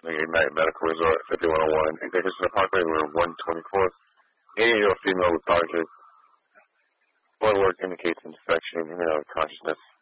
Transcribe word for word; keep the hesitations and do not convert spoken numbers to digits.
United Medical Resort, fifty-one oh one, Dickinson Parkway, room one twenty-four. eighty-year-old female lethargic. Blood work indicates infection, you know, consciousness.